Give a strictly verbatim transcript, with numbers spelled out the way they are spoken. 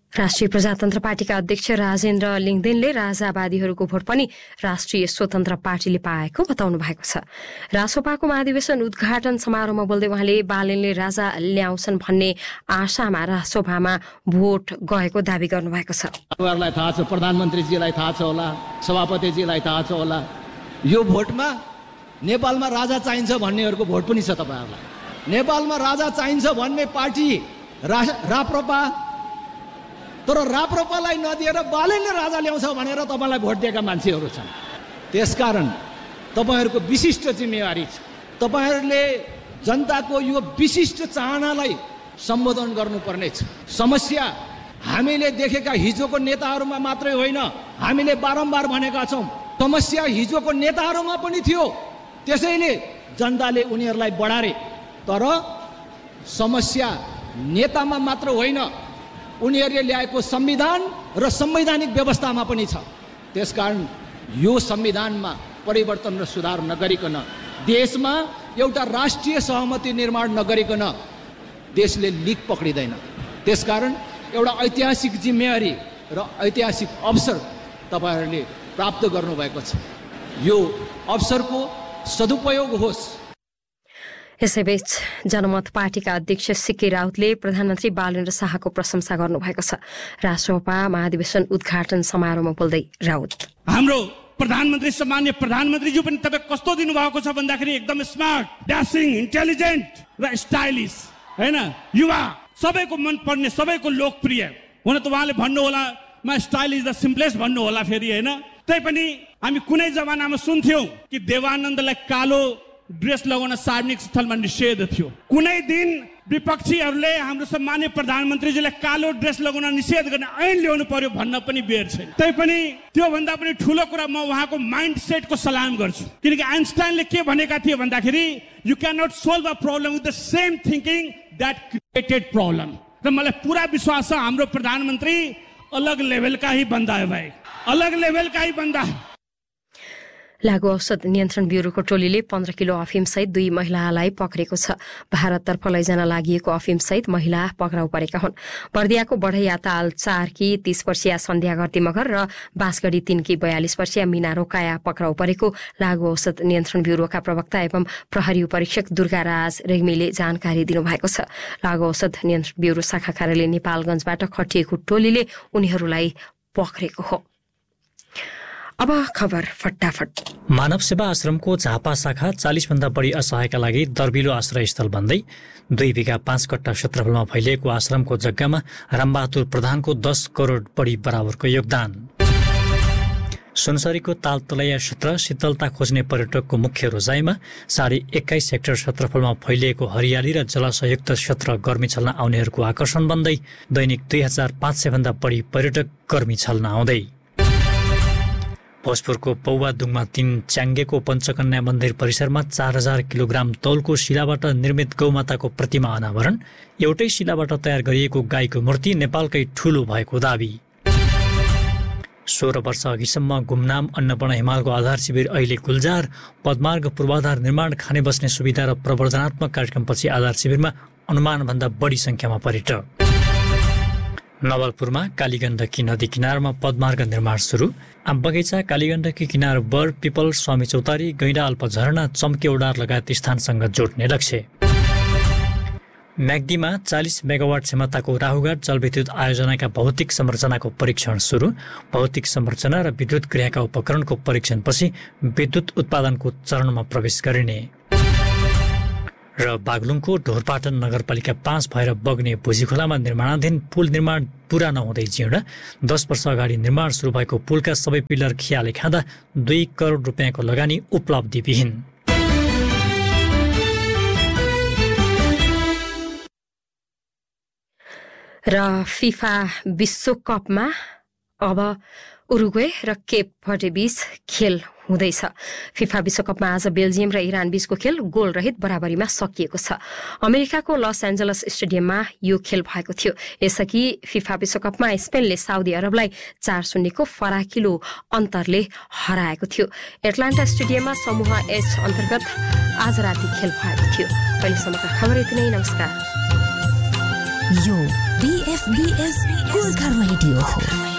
राष्ट्रिय प्रजातन्त्र पार्टीका अध्यक्ष राजेन्द्र लिङदेनले राजावादीहरूको भोट पनि राष्ट्रिय स्वतन्त्र पार्टीले पाएको बताउनु भएको छ। रासोपाको महाधिवेशन उद्घाटन समारोहमा बोल्दै उहाँले बालेनले राजा ल्याउँछन् भन्ने आशामा रासोपामा भोट गएको दावी गर्नुभएको छ। तपाईँहरूलाई थाहा छ, प्रधानमन्त्रीजीलाई थाहा छ होला, सभापतिजीलाई थाहा छ होला, यो भोटमा नेपालमा राजा चाहिन्छ भन्नेहरूको भोट पनि छ। तपाईँहरूलाई नेपालमा राजा चाहिन्छ भन्ने पार्टी रा राप्रपा, तर राप्रपालाई नदिएर बालेनले राजा ल्याउँछ भनेर तपाईँलाई भोट दिएका मान्छेहरू छन्। त्यसकारण तपाईँहरूको विशिष्ट जिम्मेवारी छ। तपाईँहरूले जनताको यो विशिष्ट चाहनालाई सम्बोधन गर्नुपर्नेछ। समस्या हामीले देखेका हिजोको नेताहरूमा मात्रै होइन, हामीले बारम्बार भनेका छौँ, समस्या हिजोको नेताहरूमा पनि थियो। त्यसैले जनताले उनीहरूलाई बढारे, तर समस्या नेतामा मात्र होइन, उनीहरूले ल्याएको संविधान र संवैधानिक व्यवस्थामा पनि छ। त्यसकारण यो संविधानमा परिवर्तन र सुधार नगरिकन, देशमा एउटा राष्ट्रिय सहमति निर्माण नगरिकन देशले लिक पक्रिँदैन। त्यसकारण एउटा ऐतिहासिक जिम्मेवारी र ऐतिहासिक अवसर तपाईँहरूले प्राप्त गर्नुभएको छ। यो अवसरको सदुपयोग होस्। यसैबीच जनमत पार्टीका अध्यक्ष सिके राउतले प्रधानमन्त्री बालेन्द्र शाहको प्रशंसा गर्नुभएको छ। रासोपा महाधिवेशन उद्घाटन समारोहमा बोल्दै राउत, हाम्रो प्रधानमन्त्री सम्मान्य प्रधानमन्त्रीज्यू पनि तपाईँ कस्तो दिनुभएको छ भन्दाखेरि एकदम स्मार्ट, ड्यासिङ, इन्टेलिजेन्ट र स्टाइलिस, हैन, युवा, सबैको मन पर्ने, सबैको लोकप्रिय हुन त उहाँले भन्नु होला म स्टाइलिस द सिम्पलेस्ट भन्नु होला फेरि, हैन। त्यही पनि हामी कुनै जमानामा सुन्थ्यौँ कि देवानन्दलाई कालो ड्रेस लगाउन सार्वजनिक स्थलमा निषेध थियो। कुनै दिन विपक्षीहरूले हाम्रो सम्मान्य प्रधानमन्त्रीजीलाई कालो ड्रेस लगाउन निषेध गर्ने ऐन ल्याउनु पर्यो भन्न पनि बेर छैन। त्यही पनि त्योभन्दा पनि ठुलो कुरा म उहाँको माइन्ड सेटको सलाम गर्छु, किनकि आइन्स्टाइनले के भनेका थिए भन्दाखेरि you can not solve a problem with the same thinking that created problem. र मलाई पुरा विश्वास छ हाम्रो प्रधानमन्त्री अलग लेभलका ही बन्दा है भाइ, अलग लेभलका ही बन्दा। लागु औषध नियन्त्रण ब्युरोको टोलीले पन्ध्र किलो अफिमसहित दुई महिलालाई पक्रेको छ। भारततर्फ लैजान लागि अफिमसहित महिला पक्राउ परेका हुन्। बर्दियाको बढैया ताल चारकी तीस वर्षीय सन्ध्या घरती मगर र बाँसगढी तीनकी बयालिस वर्षीय मीना रोकाया पक्राउ परेको लागु औषध नियन्त्रण ब्युरोका प्रवक्ता एवं प्रहरी उपरीक्षक दुर्गाराज रेग्मीले जानकारी दिनुभएको छ। लागु औषध नियन्त्रण ब्युरो शाखा कार्यालय नेपालगञ्जबाट खटिएको टोलीले उनीहरूलाई पक्रेको हो। अब खबर फटाफट। मानव सेवा आश्रमको झापा शाखा चालीस भन्दा बढी असहायका लागि दर्बिलो आश्रयस्थल बन्दै दुई बिघा पाँच कट्टा क्षेत्रफलमा फैलिएको आश्रमको जग्गामा रामबहादुर प्रधानको दस करोड बढी बराबरको योगदान। सुनसरीको तालतलैया क्षेत्र शीतलता खोज्ने पर्यटकको मुख्य रोजाइमा साढे एक्काइस हेक्टर क्षेत्रफलमा फैलिएको हरियाली र जलाशयुक्त क्षेत्र गर्मी छल्न आउनेहरूको आकर्षण बन्दै दैनिक दुई हजार पाँच सय भन्दा बढी पर्यटक गर्मी छल्न आउँदै। भोजपुरको पौवादुङमा तीन च्याङ्गेको पञ्चकन्या मन्दिर परिसरमा चार हजार किलोग्राम तौलको शिलाबाट निर्मित गौमाताको प्रतिमा अनावरण। एउटै शिलाबाट तयार गरिएको गाईको मूर्ति नेपालकै ठूलो भएको दावी। सोह्र वर्ष अघिसम्म गुमनाम अन्नपूर्ण हिमालको आधार शिविर अहिले गुल्जार। पदमार्ग पूर्वाधार निर्माण, खाने बस्ने सुविधा र प्रवर्धनात्मक कार्यक्रमपछि आधार शिविरमा अनुमानभन्दा बढी संख्यामा पर्यटक। नवलपुरमा कालीगण्डकी नदी किनारमा पदमार्ग निर्माण सुरु। आम बगैँचा, कालीगण्डकी किनार बर, पिपल, स्वामी चौतारी, गैंडा अल्प झरना, चम्केउडार लगायत स्थानसँग जोड्ने लक्ष्य। म्याग्दीमा चालीस मेगावाट क्षमताको राहुघाट जलविद्युत आयोजनाका भौतिक संरचनाको परीक्षण सुरु। भौतिक संरचना र विद्युत गृहका उपकरणको परीक्षणपछि विद्युत उत्पादनको चरणमा प्रवेश गरिने। र बागलुङको ढोरपाटन नगरपालिका पाँच भएर बग्ने भुजीखोलामा निर्माणाधीन पुल निर्माण पूरा नहुँदै जीर्ण। दस वर्ष अगाडि निर्माण सुरु भएको पुलका सबै पिलर खियाले खाँदा दुई करोड रुपियाँको लगानी उपलब्धिविहीन। र फिफा विश्वकपमा अब उरुग्वे र केप भर्डे बीच खेल हुँदैछ। फिफा विश्वकपमा आज बेल्जियम र इरान बीचको खेल गोल रहित बराबरीमा सकिएको छ। अमेरिकाको लस एन्जलस स्टेडियममा यो खेल भएको थियो। यसअघि फिफा विश्वकपमा स्पेनले साउदी अरबलाई चार शून्यको फराकिलो अन्तरले हराएको थियो। एटलान्टा स्टेडियममा समूह एच अन्तर्गत आज राति खेल भएको थियो। अहिलेसम्मका खबर यति नै। नमस्कार। यो बीएफबीएस गोर्खा रेडियो हो।